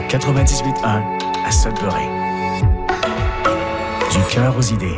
98.1 à Sudbury. Du cœur aux idées.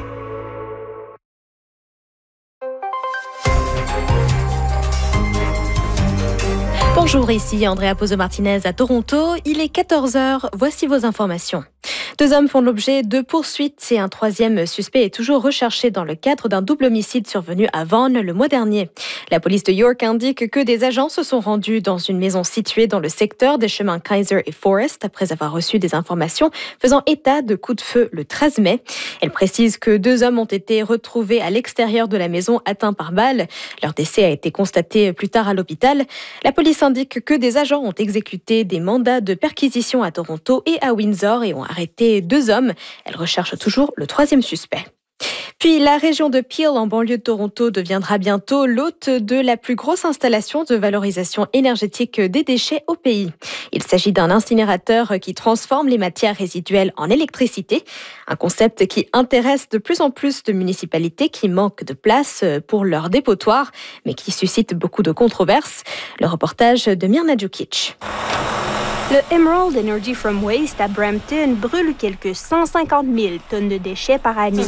Bonjour, ici Andrea Pozo-Martinez à Toronto. Il est 14h, voici vos informations. 2 hommes font l'objet de poursuites et un 3e suspect est toujours recherché dans le cadre d'un double homicide survenu à Vaughan le mois dernier. La police de York indique que des agents se sont rendus dans une maison située dans le secteur des chemins Kaiser et Forest après avoir reçu des informations faisant état de coups de feu le 13 mai. Elle précise que 2 hommes ont été retrouvés à l'extérieur de la maison atteints par balles. Leur décès a été constaté plus tard à l'hôpital. La police indique que des agents ont exécuté des mandats de perquisition à Toronto et à Windsor et ont arrêté 2 hommes. Elle recherche toujours le 3e suspect. Puis la région de Peel, en banlieue de Toronto, deviendra bientôt l'hôte de la plus grosse installation de valorisation énergétique des déchets au pays. Il s'agit d'un incinérateur qui transforme les matières résiduelles en électricité, un concept qui intéresse de plus en plus de municipalités qui manquent de place pour leur dépotoir, mais qui suscite beaucoup de controverses. Le reportage de Mirna Djukic. Le Emerald Energy from Waste à Brampton brûle quelques 150 000 tonnes de déchets par année.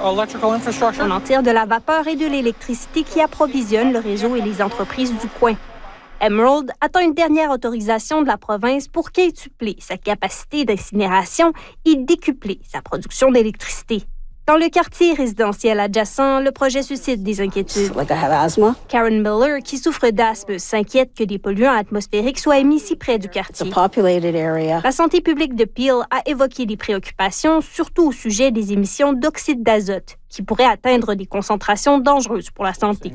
On en tire de la vapeur et de l'électricité qui approvisionnent le réseau et les entreprises du coin. Emerald attend une dernière autorisation de la province pour quintupler sa capacité d'incinération et décupler sa production d'électricité. Dans le quartier résidentiel adjacent, le projet suscite des inquiétudes. Karen Miller, qui souffre d'asthme, s'inquiète que des polluants atmosphériques soient émis si près du quartier. La santé publique de Peel a évoqué des préoccupations, surtout au sujet des émissions d'oxyde d'azote, qui pourraient atteindre des concentrations dangereuses pour la santé.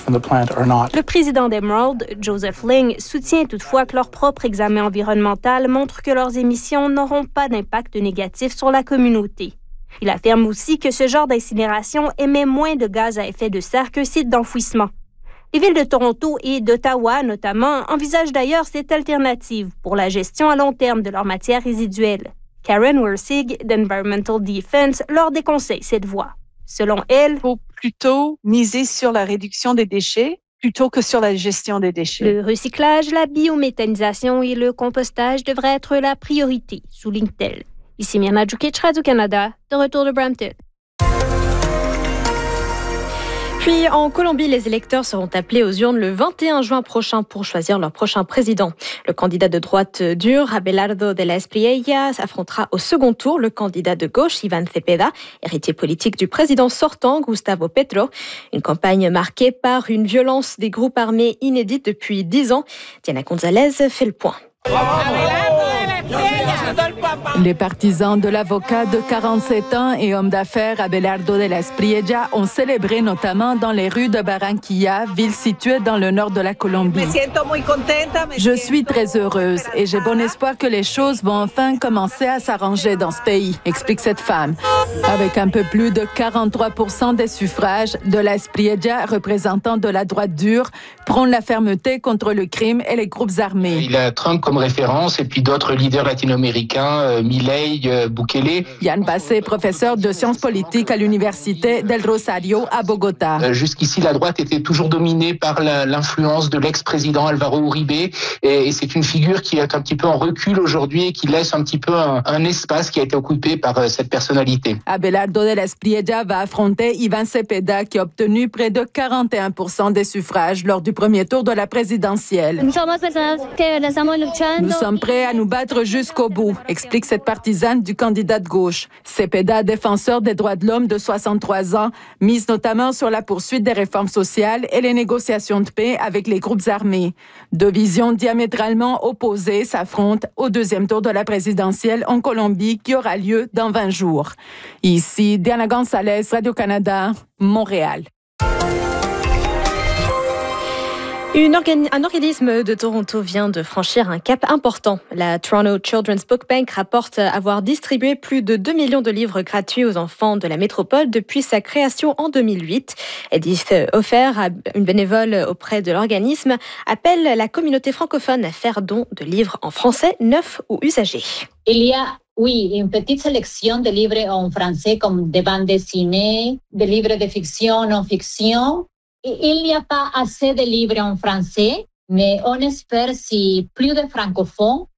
Le président d'Emerald, Joseph Ling, soutient toutefois que leur propre examen environnemental montre que leurs émissions n'auront pas d'impact négatif sur la communauté. Il affirme aussi que ce genre d'incinération émet moins de gaz à effet de serre qu'un site d'enfouissement. Les villes de Toronto et d'Ottawa, notamment, envisagent d'ailleurs cette alternative pour la gestion à long terme de leurs matières résiduelles. Karen Wersig d'Environmental Defense leur déconseille cette voie. Selon elle, il faut plutôt miser sur la réduction des déchets plutôt que sur la gestion des déchets. Le recyclage, la biométhanisation et le compostage devraient être la priorité, souligne-t-elle. Ici Mirna Djukic, Radio-Canada, de retour de Brampton. Puis en Colombie, les électeurs seront appelés aux urnes le 21 juin prochain pour choisir leur prochain président. Le candidat de droite dure, Abelardo de la Espriella, affrontera au second tour le candidat de gauche, Iván Cepeda, héritier politique du président sortant, Gustavo Petro. Une campagne marquée par une violence des groupes armés inédite depuis 10 ans. Diana González fait le point. Les partisans de l'avocat de 47 ans et homme d'affaires Abelardo de la Espriella ont célébré notamment dans les rues de Barranquilla, ville située dans le nord de la Colombie. Je suis très heureuse et j'ai bon espoir que les choses vont enfin commencer à s'arranger dans ce pays, explique cette femme. Avec un peu plus de 43% des suffrages, de la Espriella, représentant de la droite dure, prône la fermeté contre le crime et les groupes armés. Il a Trump comme référence et puis d'autres leaders latino-américains, Milei, Bukele. Yann Bassé, professeur de sciences politiques à l'université del Rosario à Bogota. Jusqu'ici, la droite était toujours dominée par l'influence de l'ex-président Alvaro Uribe et c'est une figure qui est un petit peu en recul aujourd'hui et qui laisse un petit peu un espace qui a été occupé par cette personnalité. Abelardo de la Espriella va affronter Iván Cepeda qui a obtenu près de 41% des suffrages lors du premier tour de la présidentielle. Nous sommes prêts à nous battre jusqu'au bout, explique cette partisane du candidat de gauche. Cepeda, défenseur des droits de l'homme de 63 ans, mise notamment sur la poursuite des réformes sociales et les négociations de paix avec les groupes armés. 2 visions diamétralement opposées s'affrontent au deuxième tour de la présidentielle en Colombie qui aura lieu dans 20 jours. Ici, Diana González, Radio-Canada, Montréal. Un organisme de Toronto vient de franchir un cap important. La Toronto Children's Book Bank rapporte avoir distribué plus de 2 millions de livres gratuits aux enfants de la métropole depuis sa création en 2008. Edith Offer, une bénévole auprès de l'organisme, appelle la communauté francophone à faire don de livres en français neufs ou usagés. Il y a une petite sélection de livres en français comme des bandes dessinées, des livres de fiction, non-fiction. Il n'y a pas assez de livres en français, mais on espère si plus de francophones